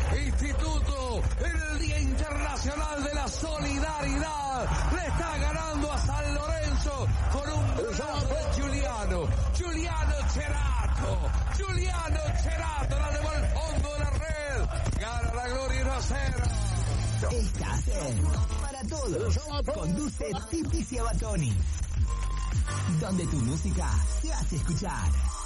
Instituto, en el Día Internacional de la Solidaridad, le está ganando a San Lorenzo con un golazo de Giuliano Cerato, la llevó al fondo de la red, gana la Gloria 1-0. Estás en Para Todos, conduce Tipi Ciabatoni, donde tu música se hace escuchar.